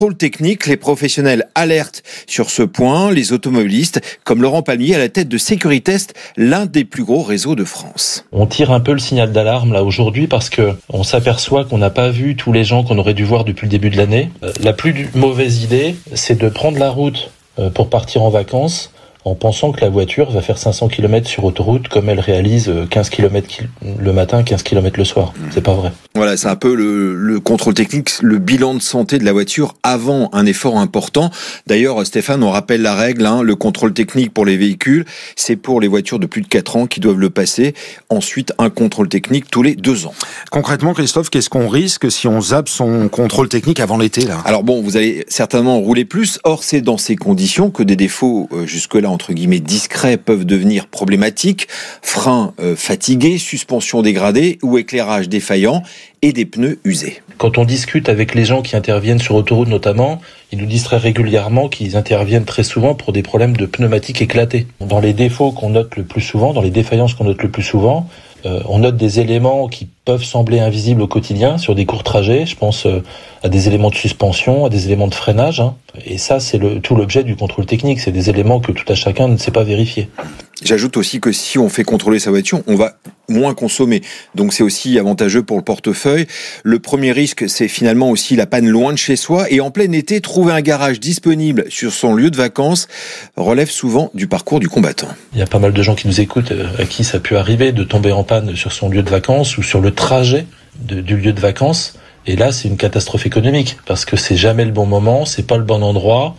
Contrôle technique, les professionnels alertent sur ce point, les automobilistes, comme Laurent Palmier à la tête de Sécuritest, l'un des plus gros réseaux de France. On tire un peu le signal d'alarme là aujourd'hui parce que on s'aperçoit qu'on n'a pas vu tous les gens qu'on aurait dû voir depuis le début de l'année. La plus mauvaise idée, c'est de prendre la route pour partir en vacances en pensant que la voiture va faire 500 km sur autoroute comme elle réalise 15 km le matin, 15 km le soir. C'est pas vrai. Voilà, c'est un peu le contrôle technique, le bilan de santé de la voiture avant un effort important. D'ailleurs, Stéphane, on rappelle la règle, le contrôle technique pour les véhicules, c'est pour les voitures de plus de 4 ans qui doivent le passer. Ensuite, un contrôle technique tous les 2 ans. Concrètement, Christophe, qu'est-ce qu'on risque si on zappe son contrôle technique avant l'été là ? Alors bon, vous allez certainement rouler plus. Or, c'est dans ces conditions que des défauts jusque-là entre guillemets discrets peuvent devenir problématiques. Freins fatigués, suspension dégradée ou éclairage défaillant et des pneus usés. Quand on discute avec les gens qui interviennent sur autoroute notamment, ils nous disent très régulièrement qu'ils interviennent très souvent pour des problèmes de pneumatiques éclatés. Dans les défauts qu'on note le plus souvent, dans les défaillances qu'on note le plus souvent, on note des éléments qui peuvent sembler invisibles au quotidien sur des courts trajets. Je pense à des éléments de suspension, à des éléments de freinage. Et ça, c'est tout l'objet du contrôle technique. C'est des éléments que tout à chacun ne sait pas vérifier. J'ajoute aussi que si on fait contrôler sa voiture, on va moins consommer. Donc c'est aussi avantageux pour le portefeuille. Le premier risque, c'est finalement aussi la panne loin de chez soi. Et en plein été, trouver un garage disponible sur son lieu de vacances relève souvent du parcours du combattant. Il y a pas mal de gens qui nous écoutent, à qui ça a pu arriver de tomber en panne sur son lieu de vacances ou sur le trajet du lieu de vacances. Et là, c'est une catastrophe économique parce que c'est jamais le bon moment, c'est pas le bon endroit.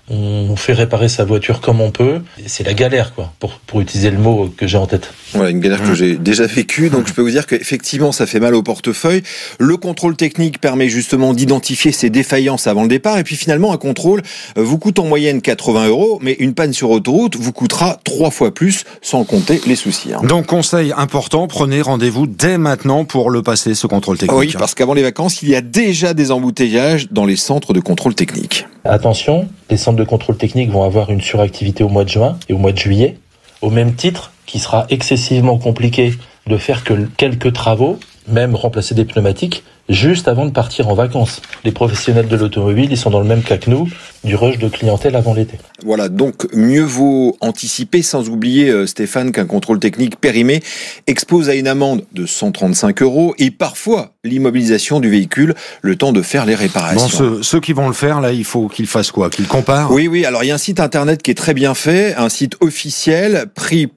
On fait réparer sa voiture comme on peut. Et c'est la galère, quoi, pour utiliser le mot que j'ai en tête. Voilà, une galère que j'ai déjà vécue. Donc, je peux vous dire qu'effectivement, ça fait mal au portefeuille. Le contrôle technique permet justement d'identifier ces défaillances avant le départ. Et puis, finalement, un contrôle vous coûte en moyenne 80 €, mais une panne sur autoroute vous coûtera 3 fois plus, sans compter les soucis. Donc, conseil important, prenez rendez-vous dès maintenant pour le passer, ce contrôle technique. Oui, parce qu'avant les vacances, il y a déjà des embouteillages dans les centres de contrôle technique. Attention, les centres de contrôle technique vont avoir une suractivité au mois de juin et au mois de juillet, au même titre qu'il sera excessivement compliqué de faire que quelques travaux, même remplacer des pneumatiques, juste avant de partir en vacances. Les professionnels de l'automobile, ils sont dans le même cas que nous, du rush de clientèle avant l'été. Voilà, donc mieux vaut anticiper, sans oublier, Stéphane, qu'un contrôle technique périmé expose à une amende de 135 € et parfois l'immobilisation du véhicule, le temps de faire les réparations. Bon, ceux qui vont le faire, là, il faut qu'ils fassent quoi ? Qu'ils comparent ? Oui, alors il y a un site internet qui est très bien fait, un site officiel,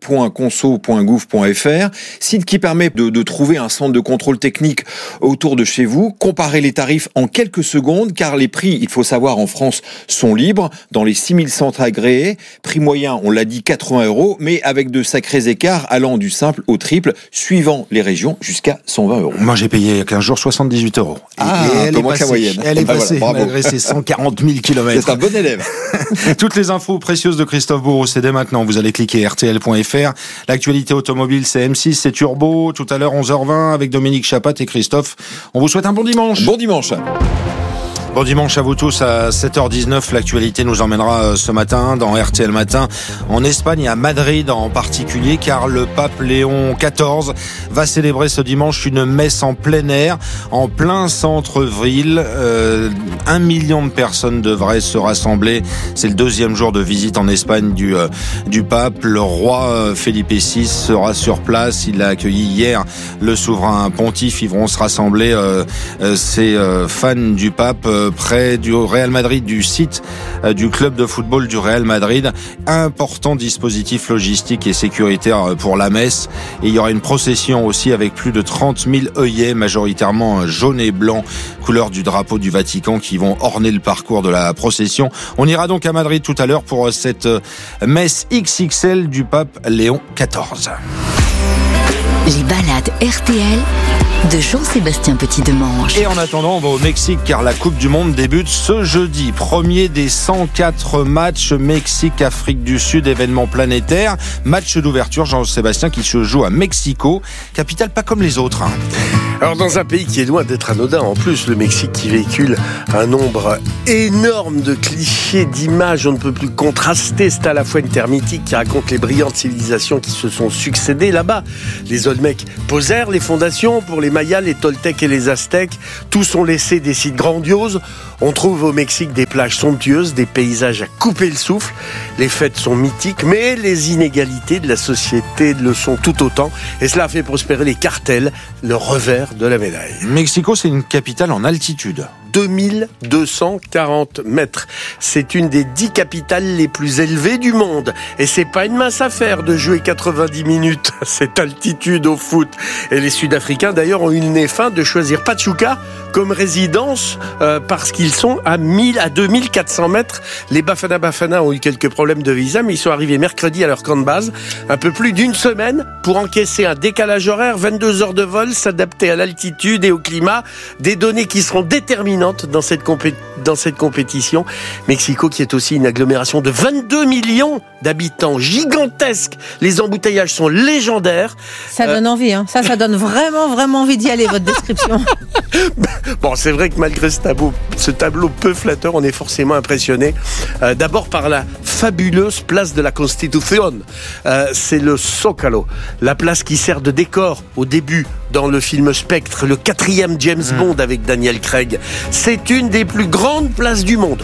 prix.conso.gouv.fr, site qui permet de trouver un centre de contrôle technique autour de chez vous, comparer les tarifs en quelques secondes, car les prix, il faut savoir, en France, sont libres, dans les 6000 centres agréés. Prix moyen, on l'a dit, 80 €, mais avec de sacrés écarts allant du simple au triple, suivant les régions, jusqu'à 120 €. Moi, j'ai payé il y a 15 jours 78 €. Un peu moins que la moyenne. Elle est passée, malgré ses 140 000 km. C'est un bon élève. Toutes les infos précieuses de Christophe Bourreau, c'est dès maintenant. Vous allez cliquer rtl.fr. L'actualité automobile, c'est M6, c'est Turbo. Tout à l'heure, 11h20, avec Dominique Chapat et Christophe. On vous souhaite un bon dimanche. Bon dimanche. Bon dimanche à vous tous à 7h19. L'actualité nous emmènera ce matin dans RTL Matin en Espagne et à Madrid en particulier, car le pape Léon XIV va célébrer ce dimanche une messe en plein air, en plein centre-ville. 1 million de personnes devraient se rassembler. C'est le 2e jour de visite en Espagne du pape. Le roi Felipe VI sera sur place. Il a accueilli hier le souverain pontife. Ils vont se rassembler, ces fans du pape, près du Real Madrid, du site du club de football du Real Madrid. Important dispositif logistique et sécuritaire pour la messe. Et il y aura une procession aussi avec plus de 30 000 œillets, majoritairement jaunes et blancs, couleur du drapeau du Vatican, qui vont orner le parcours de la procession. On ira donc à Madrid tout à l'heure pour cette messe XXL du pape Léon XIV. Les balades RTL de Jean-Sébastien Petit-Demange. Et en attendant, on va au Mexique, car la Coupe du Monde débute ce jeudi. Premier des 104 matchs Mexique-Afrique du Sud, événement planétaire. Match d'ouverture, Jean-Sébastien, qui se joue à Mexico, capitale pas comme les autres. Alors dans un pays qui est loin d'être anodin, en plus le Mexique qui véhicule un nombre énorme de clichés, d'images, on ne peut plus contraster. C'est à la fois une terre mythique qui raconte les brillantes civilisations qui se sont succédées là-bas, Les Olmecs posèrent les fondations pour les Mayas, les Toltecs et les Aztèques. Tous ont laissé des sites grandioses. On trouve au Mexique des plages somptueuses, des paysages à couper le souffle. Les fêtes sont mythiques, mais les inégalités de la société le sont tout autant. Et cela a fait prospérer les cartels, le revers de la médaille. Mexico, c'est une capitale en altitude. 2240 mètres. C'est une des 10 capitales les plus élevées du monde. Et c'est pas une mince affaire de jouer 90 minutes à cette altitude au foot. Et les Sud-Africains, d'ailleurs, ont eu le nez fin de choisir Pachuca comme résidence parce qu'ils sont à 2400 mètres. Les Bafana ont eu quelques problèmes de visa, mais ils sont arrivés mercredi à leur camp de base. Un peu plus d'une semaine pour encaisser un décalage horaire, 22 heures de vol, s'adapter à l'altitude et au climat. Des données qui seront déterminantes dans cette compétition. Mexico qui est aussi une agglomération de 22 millions d'habitants, gigantesque. Les embouteillages sont légendaires. Ça donne envie, hein. Ça donne vraiment envie d'y aller, votre description. Bon, c'est vrai que malgré ce tableau peu flatteur, on est forcément impressionné. D'abord par la fabuleuse place de la Constitución. C'est le Zócalo, la place qui sert de décor au début dans le film Spectre, le 4e James Bond avec Daniel Craig. C'est une des plus grandes places du monde.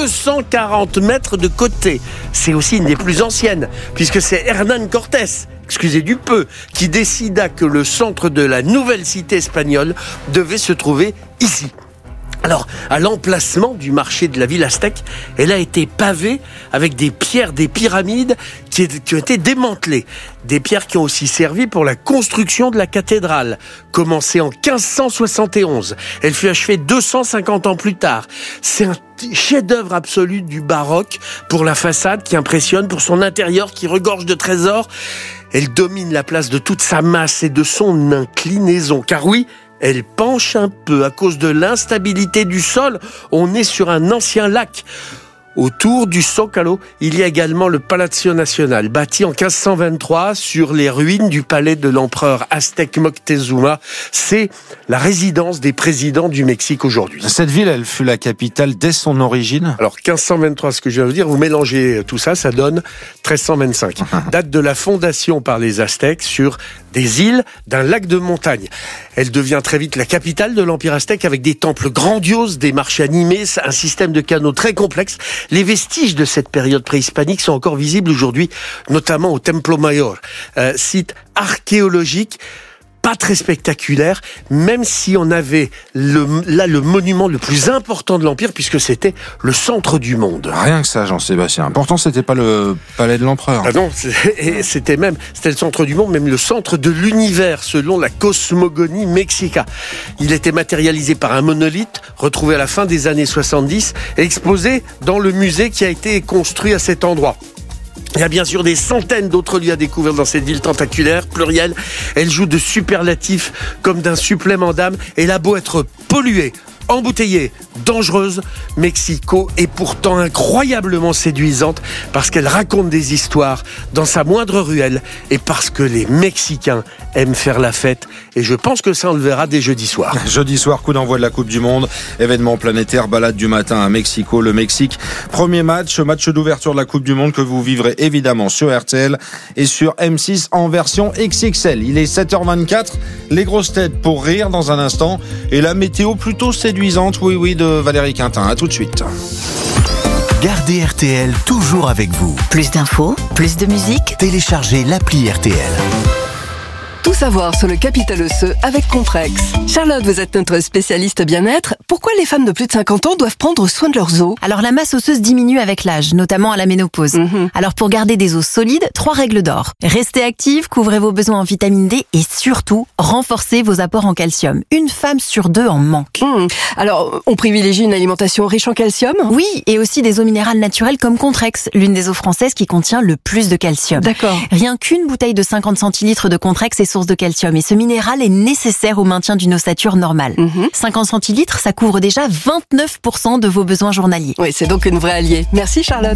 240 mètres de côté. C'est aussi une des plus anciennes, puisque c'est Hernán Cortés, excusez du peu, qui décida que le centre de la nouvelle cité espagnole devait se trouver ici. Alors, à l'emplacement du marché de la ville aztèque, elle a été pavée avec des pierres des pyramides qui ont été démantelées. Des pierres qui ont aussi servi pour la construction de la cathédrale, commencée en 1571. Elle fut achevée 250 ans plus tard. C'est un chef-d'œuvre absolu du baroque pour la façade qui impressionne, pour son intérieur qui regorge de trésors. Elle domine la place de toute sa masse et de son inclinaison. Car oui, elle penche un peu à cause de l'instabilité du sol. On est sur un ancien lac. Autour du Zócalo, il y a également le Palacio Nacional, bâti en 1523 sur les ruines du palais de l'empereur aztèque Moctezuma. C'est la résidence des présidents du Mexique aujourd'hui. Cette ville, elle fut la capitale dès son origine. Alors 1523, ce que je viens de vous dire, vous mélangez tout ça, ça donne 1325. Date de la fondation par les Aztèques sur des îles d'un lac de montagne. Elle devient très vite la capitale de l'Empire aztèque avec des temples grandioses, des marchés animés, un système de canaux très complexe. Les vestiges de cette période préhispanique sont encore visibles aujourd'hui, notamment au Templo Mayor, site archéologique pas très spectaculaire, même si on avait le monument le plus important de l'Empire, puisque c'était le centre du monde. Rien que ça, Jean-Sébastien. Pourtant, c'était pas le palais de l'empereur. Ah non, c'était le centre du monde, même le centre de l'univers, selon la cosmogonie mexica. Il était matérialisé par un monolithe, retrouvé à la fin des années 70, et exposé dans le musée qui a été construit à cet endroit. Il y a bien sûr des centaines d'autres lieux à découvrir dans cette ville tentaculaire, plurielle. Elle joue de superlatifs comme d'un supplément d'âme. Elle a beau être polluée, embouteillée, dangereuse, Mexico est pourtant incroyablement séduisante parce qu'elle raconte des histoires dans sa moindre ruelle et parce que les Mexicains aiment faire la fête. Et je pense que ça, on le verra dès jeudi soir. Jeudi soir, coup d'envoi de la Coupe du Monde, événement planétaire, balade du matin à Mexico, le Mexique. Premier match d'ouverture de la Coupe du Monde que vous vivrez évidemment sur RTL et sur M6 en version XXL. Il est 7h24, les grosses têtes pour rire dans un instant et la météo plutôt séduisante, oui, de Valérie Quintin. À tout de suite. Gardez RTL toujours avec vous. Plus d'infos, plus de musique. Téléchargez l'appli RTL. Tout savoir sur le capital osseux avec Comprex. Charlotte, vous êtes notre spécialiste bien-être. Pourquoi les femmes de plus de 50 ans doivent prendre soin de leurs os ? Alors la masse osseuse diminue avec l'âge, notamment à la ménopause. Alors pour garder des os solides, 3 règles d'or. Restez active, couvrez vos besoins en vitamine D et surtout, renforcez vos apports en calcium. Une femme sur 2 en manque. Alors, on privilégie une alimentation riche en calcium ? Oui, et aussi des eaux minérales naturelles comme Contrex, l'une des eaux françaises qui contient le plus de calcium. D'accord. Rien qu'une bouteille de 50 centilitres de Contrex est source de calcium et ce minéral est nécessaire au maintien d'une ossature normale. 50 centilitres, ça couvre déjà 29% de vos besoins journaliers. Oui, c'est donc une vraie alliée. Merci Charlotte.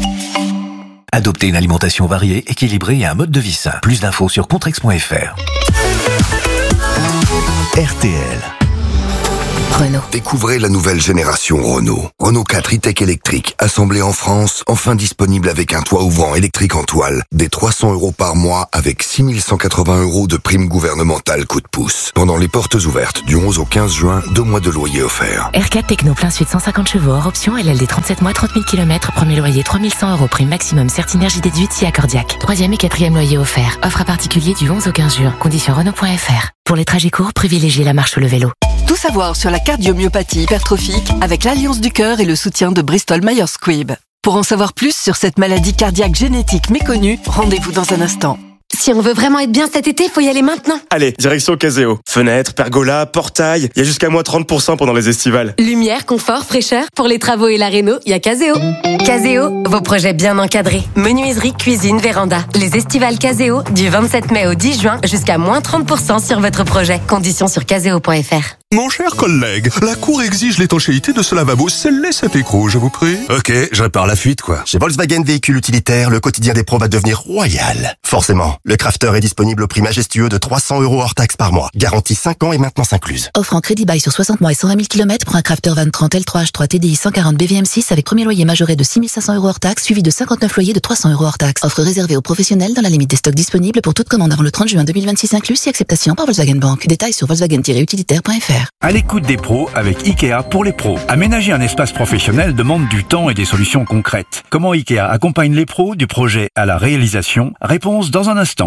Adoptez une alimentation variée, équilibrée et un mode de vie sain. Plus d'infos sur contrex.fr. RTL. Renault. Découvrez la nouvelle génération Renault. Renault 4 e-Tech électrique, assemblé en France, enfin disponible avec un toit ouvrant électrique en toile, des 300 € par mois avec 6 180 € de prime gouvernementale coup de pouce. Pendant les portes ouvertes du 11 au 15 juin, 2 mois de loyer offerts. R4 Techno plein sud 150 chevaux hors option, LLD 37 mois, 30 000 km, premier loyer 3 100 €, prime maximum, Certinergie déduite si accordiaque. 3e et 4e loyer offert. Offre à particulier du 11 au 15 juin. Conditions Renault.fr. Pour les trajets courts, privilégiez la marche ou le vélo. Tout savoir sur la cardiomyopathie hypertrophique avec l'Alliance du cœur et le soutien de Bristol Myers Squibb. Pour en savoir plus sur cette maladie cardiaque génétique méconnue, rendez-vous dans un instant. Si on veut vraiment être bien cet été, faut y aller maintenant. Allez, direction Caseo. Fenêtres, pergola, portail, il y a jusqu'à moins 30% pendant les estivales. Lumière, confort, fraîcheur. Pour les travaux et la réno, il y a Caseo. Caseo, vos projets bien encadrés. Menuiserie, cuisine, véranda. Les estivales Caseo, du 27 mai au 10 juin, jusqu'à moins 30% sur votre projet. Conditions sur caseo.fr. Mon cher collègue, la Cour exige l'étanchéité de ce lavabo. Scellez cet écrou, je vous prie. Ok, je répare la fuite, quoi. Chez Volkswagen Véhicules Utilitaires, le quotidien des pros va devenir royal. Forcément, le Crafter est disponible au prix majestueux de 300 € hors taxe par mois. Garantie 5 ans et maintenance incluse. Offre en crédit bail sur 60 mois et 120 000 km pour un Crafter Van 30 L3H3 TDI 140 BVM6 avec premier loyer majoré de 6 500 € hors taxe, suivi de 59 loyers de 300 € hors taxe. Offre réservée aux professionnels dans la limite des stocks disponibles pour toute commande avant le 30 juin 2026 inclus, si acceptation par Volkswagen Bank. Détails sur volkswagen-utilitaire.fr. À l'écoute des pros avec Ikea pour les pros. Aménager un espace professionnel demande du temps et des solutions concrètes. Comment Ikea accompagne les pros du projet à la réalisation? Réponse dans un instant.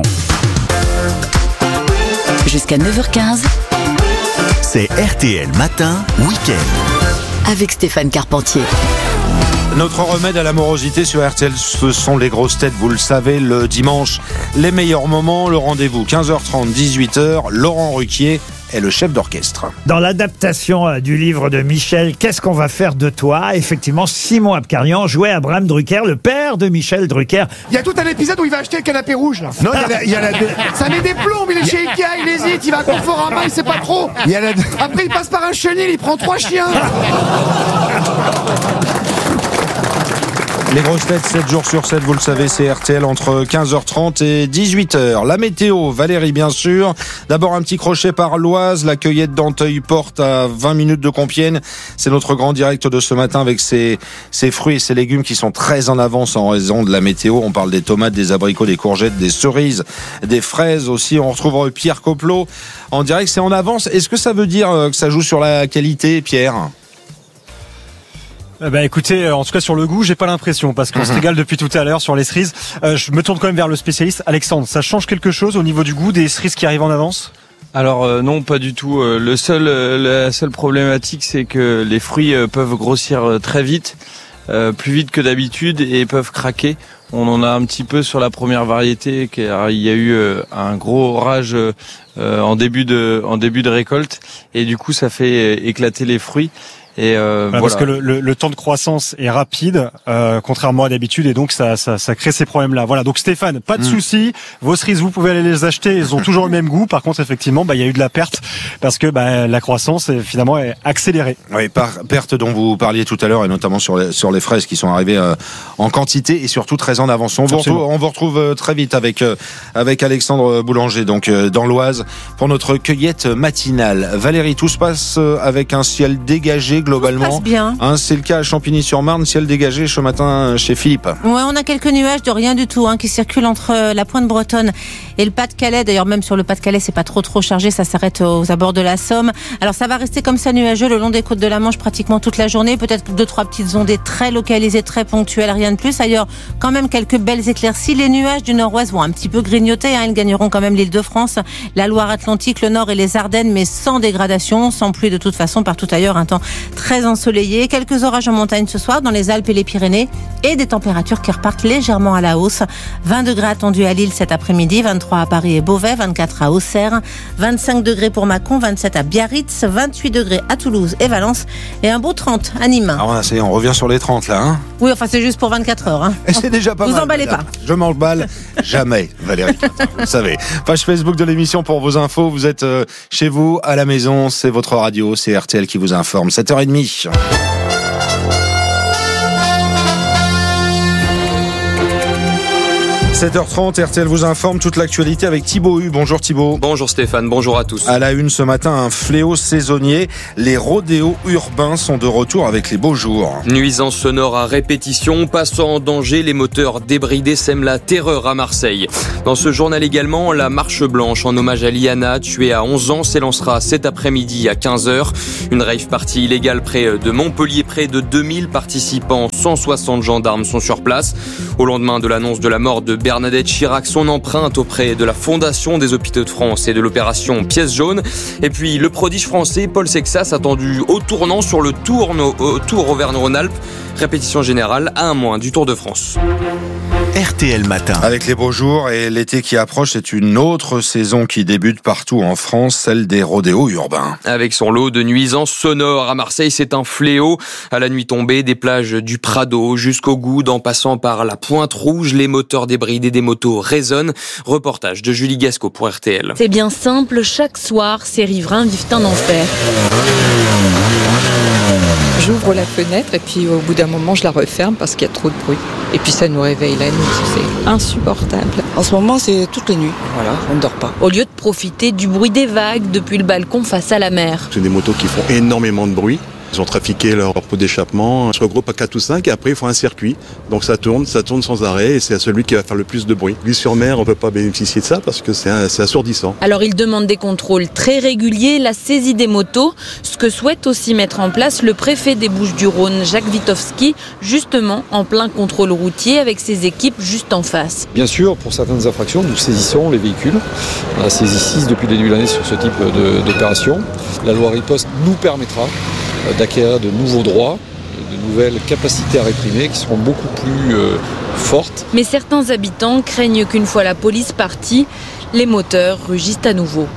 Jusqu'à 9h15, C'est RTL Matin, Week-end. avec Stéphane Carpentier. Notre remède à l'amorosité sur RTL, ce sont les grosses têtes, vous le savez, le dimanche. Les meilleurs moments, le rendez-vous 15h30, 18h, Laurent Ruquier est le chef d'orchestre. Dans l'adaptation du livre de Michel, Qu'est-ce qu'on va faire de toi? Effectivement, Simon Abkarian jouait Abraham Drucker, le père de Michel Drucker. Il y a tout un épisode où il va acheter le canapé rouge là. Non, il y a la Ça met des plombs, il est chez Ikea, il hésite, il va à Conforama, il sait pas trop. Après il passe par un chenil, il prend 3 chiens. Les grosses têtes, 7 jours sur 7, vous le savez, c'est RTL entre 15h30 et 18h. La météo, Valérie bien sûr. D'abord un petit crochet par l'Oise, la cueillette d'Anteuil-Porte à 20 minutes de Compiègne. C'est notre grand direct de ce matin avec ces fruits et ces légumes qui sont très en avance en raison de la météo. On parle des tomates, des abricots, des courgettes, des cerises, des fraises aussi. On retrouve Pierre Coplot en direct, c'est en avance. Est-ce que ça veut dire que ça joue sur la qualité, Pierre ? Écoutez, en tout cas sur le goût, j'ai pas l'impression parce qu'on se régale depuis tout à l'heure sur les cerises. Je me tourne quand même vers le spécialiste Alexandre. Ça change quelque chose au niveau du goût des cerises qui arrivent en avance ? Alors non, pas du tout. La seule problématique, c'est que les fruits peuvent grossir très vite, plus vite que d'habitude, et peuvent craquer. On en a un petit peu sur la première variété, car il y a eu un gros orage en début de récolte, et du coup ça fait éclater les fruits. Et voilà. Parce que le temps de croissance est rapide, contrairement à d'habitude, et donc ça crée ces problèmes-là. Voilà. Donc Stéphane, pas de souci. Vos cerises, vous pouvez aller les acheter. Elles ont toujours le même goût. Par contre, effectivement, il y a eu de la perte parce que la croissance finalement est accélérée. Oui, perte dont vous parliez tout à l'heure, et notamment sur les fraises qui sont arrivées en quantité et surtout très en avance. On vous retrouve très vite avec Alexandre Boulanger, donc dans l'Oise, pour notre cueillette matinale. Valérie, tout se passe avec un ciel dégagé. Globalement, tout se passe bien. C'est le cas à Champigny-sur-Marne, ciel dégagé ce matin chez Philippe. Ouais, on a quelques nuages de rien du tout qui circulent entre la pointe bretonne et le Pas-de-Calais. D'ailleurs, même sur le Pas-de-Calais, c'est pas trop chargé, ça s'arrête aux abords de la Somme. Alors ça va rester comme ça nuageux le long des côtes de la Manche pratiquement toute la journée. Peut-être 2-3 petites ondées très localisées, très ponctuelles, rien de plus. Ailleurs, quand même quelques belles éclaircies. Les nuages du nord-ouest vont un petit peu grignoter. Ils gagneront quand même l'Île-de-France, la Loire-Atlantique, le Nord et les Ardennes, mais sans dégradation, sans pluie de toute façon. Partout ailleurs, un temps très ensoleillé, quelques orages en montagne ce soir dans les Alpes et les Pyrénées, et des températures qui repartent légèrement à la hausse. 20 degrés attendus à Lille cet après-midi, 23 à Paris et Beauvais, 24 à Auxerre, 25 degrés pour Mâcon, 27 à Biarritz, 28 degrés à Toulouse et Valence, et un beau 30 à Nîmes. Ah, on revient sur les 30 là. Oui, enfin c'est juste pour 24 heures. Et c'est déjà pas mal. Vous emballez pas. Je m'emballe jamais, Valérie. Vous le savez. Page Facebook de l'émission pour vos infos. Vous êtes chez vous, à la maison, c'est votre radio, c'est RTL qui vous informe. 7h30. 7h30, RTL vous informe, toute l'actualité avec Thibaut Hu. Bonjour Thibaut. Bonjour Stéphane, bonjour à tous. À la une ce matin, un fléau saisonnier. Les rodéos urbains sont de retour avec les beaux jours. Nuisances sonores à répétition, passant en danger, les moteurs débridés sèment la terreur à Marseille. Dans ce journal également, la marche blanche en hommage à Liana, tuée à 11 ans, s'élancera cet après-midi à 15h. Une rave party illégale près de Montpellier, près de 2000 participants, 160 gendarmes sont sur place. Au lendemain de l'annonce de la mort de Bernadette Chirac, son empreinte auprès de la Fondation des Hôpitaux de France et de l'opération Pièce jaune. Et puis le prodige français Paul Sexas attendu au tournant sur le Tour Auvergne-Rhône-Alpes. Répétition générale à un mois du Tour de France. RTL Matin. Avec les beaux jours et l'été qui approche, c'est une autre saison qui débute partout en France, celle des rodéos urbains. Avec son lot de nuisances sonores à Marseille, c'est un fléau. À la nuit tombée, des plages du Prado jusqu'au Goude, en passant par la Pointe Rouge, les moteurs débridés des motos résonnent. Reportage de Julie Gasco pour RTL. C'est bien simple, chaque soir, ces riverains vivent un enfer. J'ouvre la fenêtre et puis au bout d'un moment je la referme parce qu'il y a trop de bruit. Et puis ça nous réveille la nuit, c'est insupportable. En ce moment c'est toutes les nuits, voilà, on ne dort pas. Au lieu de profiter du bruit des vagues depuis le balcon face à la mer. C'est des motos qui font énormément de bruit. Ils ont trafiqué leur pot d'échappement, se regroupent à 4 ou 5 et après ils font un circuit. Donc ça tourne sans arrêt et c'est à celui qui va faire le plus de bruit. Ville-sur-Mer, on ne peut pas bénéficier de ça parce que c'est assourdissant. Alors ils demandent des contrôles très réguliers, la saisie des motos, ce que souhaite aussi mettre en place le préfet des Bouches-du-Rhône, Jacques Witowski, justement en plein contrôle routier avec ses équipes juste en face. Bien sûr, pour certaines infractions, nous saisissons les véhicules. On a saisi 6 depuis le début de l'année sur ce type d'opération. La loi riposte nous permettra d'acquérir de nouveaux droits, de nouvelles capacités à réprimer qui seront beaucoup plus fortes. Mais certains habitants craignent qu'une fois la police partie, les moteurs rugissent à nouveau.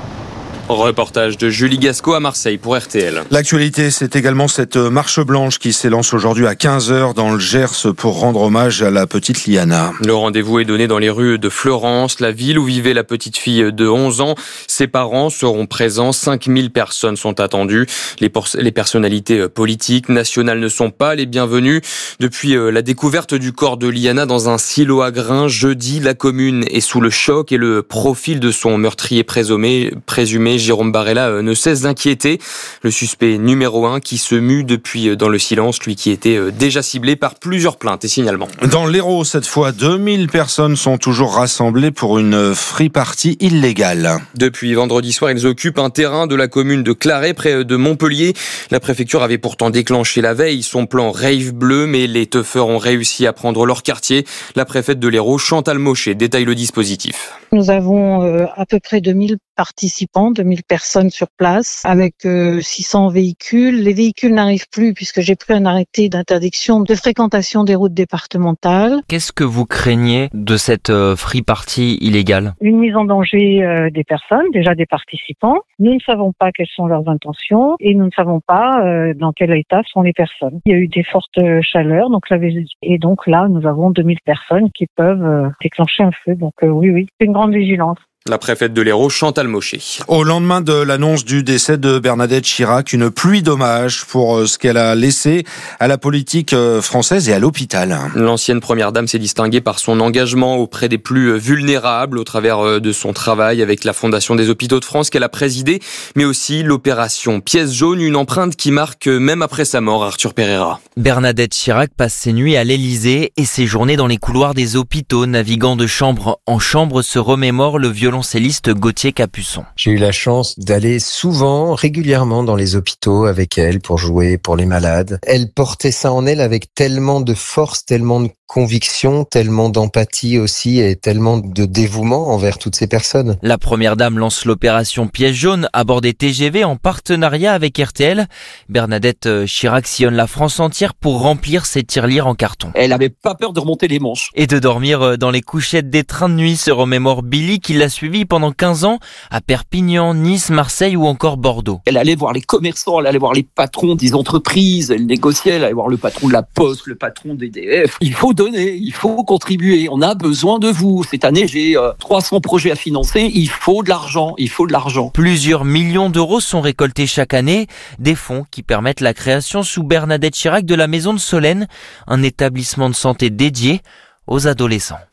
Reportage de Julie Gasco à Marseille pour RTL. L'actualité, c'est également cette marche blanche qui s'élance aujourd'hui à 15h dans le Gers pour rendre hommage à la petite Liana. Le rendez-vous est donné dans les rues de Fleurance, la ville où vivait la petite fille de 11 ans. Ses parents seront présents, 5000 personnes sont attendues. Les personnalités politiques nationales ne sont pas les bienvenues. Depuis la découverte du corps de Liana dans un silo à grains, jeudi, la commune est sous le choc et le profil de son meurtrier présumé, Jérôme Barella, ne cesse d'inquiéter. Le suspect numéro 1 qui se mue depuis dans le silence, lui qui était déjà ciblé par plusieurs plaintes et signalements. Dans l'Hérault, cette fois, 2000 personnes sont toujours rassemblées pour une free party illégale. Depuis vendredi soir, ils occupent un terrain de la commune de Claret, près de Montpellier. La préfecture avait pourtant déclenché la veille son plan Rave Bleu, mais les teufeurs ont réussi à prendre leur quartier. La préfète de l'Hérault, Chantal Mochet, détaille le dispositif. Nous avons à peu près 2000 participants, 2000 personnes sur place, avec 600 véhicules. Les véhicules n'arrivent plus puisque j'ai pris un arrêté d'interdiction de fréquentation des routes départementales. Qu'est-ce que vous craignez de cette free party illégale ? Une mise en danger des personnes, déjà des participants. Nous ne savons pas quelles sont leurs intentions et nous ne savons pas dans quel état sont les personnes. Il y a eu des fortes chaleurs, et donc là, nous avons 2000 personnes qui peuvent déclencher un feu. Donc oui, c'est une grande vigilance. La préfète de l'Hérault, Chantal Mochet. Au lendemain de l'annonce du décès de Bernadette Chirac, une pluie d'hommages pour ce qu'elle a laissé à la politique française et à l'hôpital. L'ancienne première dame s'est distinguée par son engagement auprès des plus vulnérables au travers de son travail avec la Fondation des Hôpitaux de France qu'elle a présidée, mais aussi l'opération Pièce jaune, une empreinte qui marque même après sa mort Arthur Pereira. Bernadette Chirac passe ses nuits à l'Élysée et ses journées dans les couloirs des hôpitaux, naviguant de chambre en chambre, se remémore le violoncelliste Gauthier Capuçon. J'ai eu la chance d'aller régulièrement dans les hôpitaux avec elle pour jouer pour les malades. Elle portait ça en elle avec tellement de force, tellement de conviction, tellement d'empathie aussi et tellement de dévouement envers toutes ces personnes. La première dame lance l'opération Pièce jaune à bord des TGV en partenariat avec RTL. Bernadette Chirac sillonne la France entière pour remplir ses tirelires en carton. Elle avait pas peur de remonter les manches. Et de dormir dans les couchettes des trains de nuit, se remémore Billy qui l'a suivi pendant 15 ans à Perpignan, Nice, Marseille ou encore Bordeaux. Elle allait voir les commerçants, elle allait voir les patrons des entreprises, elle négociait, elle allait voir le patron de la Poste, le patron d'EDF. Il faut donner, il faut contribuer, on a besoin de vous. Cette année, j'ai 300 projets à financer, il faut de l'argent, Plusieurs millions d'euros sont récoltés chaque année, des fonds qui permettent la création sous Bernadette Chirac de la Maison de Solène, un établissement de santé dédié aux adolescents.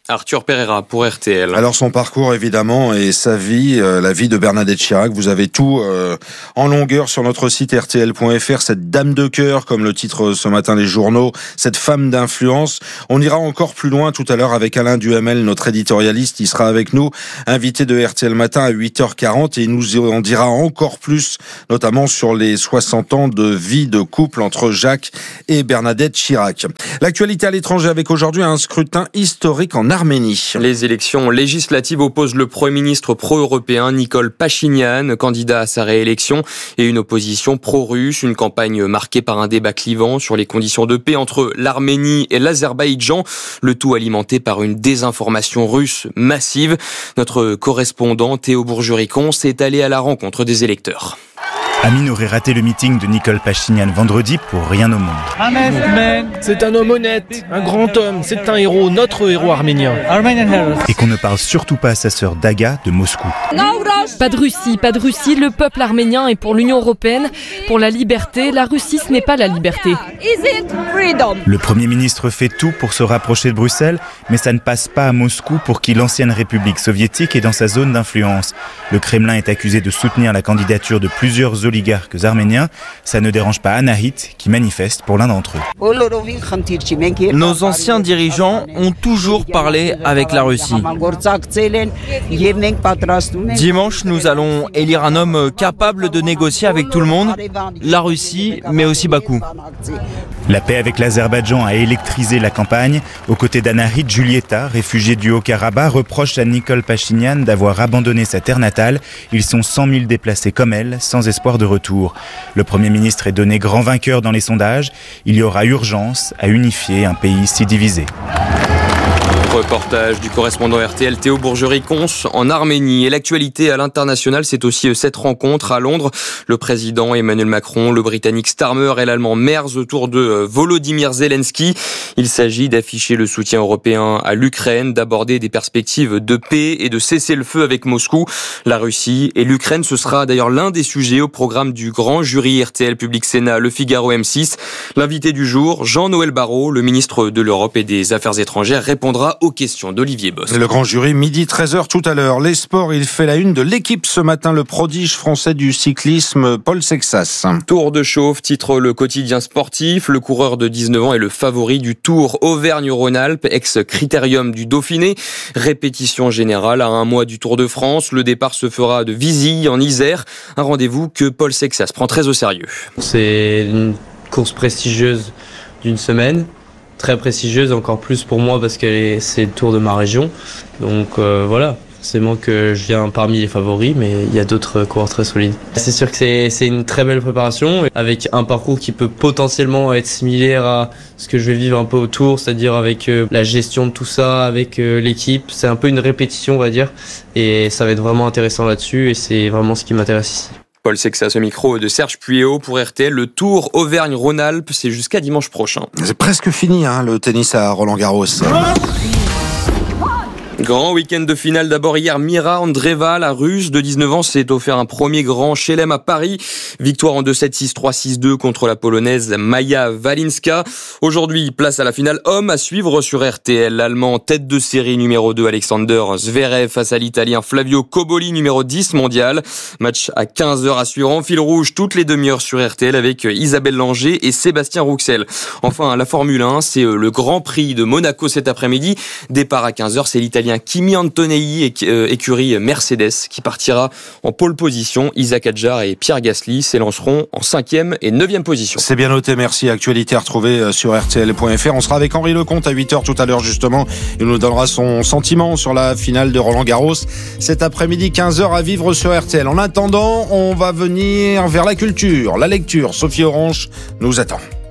Arthur Pereira pour RTL. Alors son parcours évidemment et sa vie, la vie de Bernadette Chirac, vous avez tout en longueur sur notre site rtl.fr. Cette dame de cœur, comme le titre ce matin les journaux, cette femme d'influence. On ira encore plus loin tout à l'heure avec Alain Duhamel, notre éditorialiste. Il sera avec nous, invité de RTL Matin à 8h40 et il nous en dira encore plus, notamment sur les 60 ans de vie de couple entre Jacques et Bernadette Chirac. L'actualité à l'étranger avec aujourd'hui un scrutin historique en Arménie. Les élections législatives opposent le Premier ministre pro-européen Nikol Pachinian, candidat à sa réélection, et une opposition pro-russe, une campagne marquée par un débat clivant sur les conditions de paix entre l'Arménie et l'Azerbaïdjan, le tout alimenté par une désinformation russe massive. Notre correspondant Théo Bourgericon s'est allé à la rencontre des électeurs. Amine aurait raté le meeting de Nikol Pachinian vendredi pour rien au monde. C'est un homme honnête, un grand homme, c'est un héros, notre héros arménien. Et qu'on ne parle surtout pas à sa sœur Daga de Moscou. Pas de Russie, le peuple arménien est pour l'Union européenne, pour la liberté, la Russie ce n'est pas la liberté. Le Premier ministre fait tout pour se rapprocher de Bruxelles, mais ça ne passe pas à Moscou pour qui l'ancienne République soviétique est dans sa zone d'influence. Le Kremlin est accusé de soutenir la candidature de plusieurs oligarques arméniens. Ça ne dérange pas Anahit qui manifeste pour l'un d'entre eux. Nos anciens dirigeants ont toujours parlé avec la Russie. Dimanche, nous allons élire un homme capable de négocier avec tout le monde, la Russie, mais aussi Bakou. La paix avec l'Azerbaïdjan a électrisé la campagne. Aux côtés d'Anahit, Julieta, réfugiée du Haut-Karabakh, reproche à Nikol Pachinian d'avoir abandonné sa terre natale. Ils sont 100 000 déplacés comme elle, sans espoir de retour. Le Premier ministre est donné grand vainqueur dans les sondages. Il y aura urgence à unifier un pays si divisé. Reportage du correspondant RTL Théo Bourgericon en Arménie. Et l'actualité à l'international, c'est aussi cette rencontre à Londres. Le président Emmanuel Macron, le Britannique Starmer et l'Allemand Merz autour de Volodymyr Zelensky. Il s'agit d'afficher le soutien européen à l'Ukraine, d'aborder des perspectives de paix et de cesser le feu avec Moscou. La Russie et l'Ukraine, ce sera d'ailleurs l'un des sujets au programme du grand jury RTL Public Sénat Le Figaro M6. L'invité du jour, Jean-Noël Barrot, le ministre de l'Europe et des Affaires étrangères, répondra aux questions d'Olivier Boss. Le grand jury, midi 13h tout à l'heure. Les sports, il fait la une de l'équipe ce matin, le prodige français du cyclisme, Paul Sexas. Tour de chauffe, titre le quotidien sportif. Le coureur de 19 ans est le favori du Tour Auvergne-Rhône-Alpes, ex-critérium du Dauphiné. Répétition générale à un mois du Tour de France. Le départ se fera de Vizy, en Isère. Un rendez-vous que Paul Sexas prend très au sérieux. C'est une course prestigieuse d'une semaine. Très prestigieuse, encore plus pour moi parce que c'est le Tour de ma région. Donc voilà, forcément que je viens parmi les favoris, mais il y a d'autres coureurs très solides. C'est sûr que c'est une très belle préparation, avec un parcours qui peut potentiellement être similaire à ce que je vais vivre un peu au Tour, c'est-à-dire avec la gestion de tout ça, avec l'équipe. C'est un peu une répétition, on va dire, et ça va être vraiment intéressant là-dessus, et c'est vraiment ce qui m'intéresse ici. Paul Sexas au micro de Serge Puyéo pour RTL. Le Tour Auvergne-Rhône-Alpes, c'est jusqu'à dimanche prochain. C'est presque fini, le tennis à Roland-Garros. Grand week-end de finale. D'abord hier, Mira Andreeva, la Russe de 19 ans, s'est offert un premier grand chelem à Paris. Victoire en 2-7, 6-3, 6-2 contre la Polonaise Maja Walinska. Aujourd'hui, place à la finale homme à suivre sur RTL. L'Allemand tête de série numéro 2 Alexander Zverev face à l'Italien Flavio Cobolli numéro 10 mondial. Match à 15h à suivre en fil rouge toutes les demi-heures sur RTL avec Isabelle Langer et Sébastien Rouxel. Enfin, la Formule 1, c'est le Grand Prix de Monaco cet après-midi. Départ à 15h, c'est l'Italien Kimi Antonelli, écurie Mercedes, qui partira en pole position. Isaac Adjar et Pierre Gasly s'élanceront en 5e et 9e position. C'est bien noté, merci. Actualité à retrouver sur rtl.fr. On sera avec Henri Lecomte à 8h tout à l'heure justement. Il nous donnera son sentiment sur la finale de Roland-Garros. Cet après-midi, 15h à vivre sur RTL. En attendant, on va venir vers la culture, la lecture. Sophie Orange nous attend.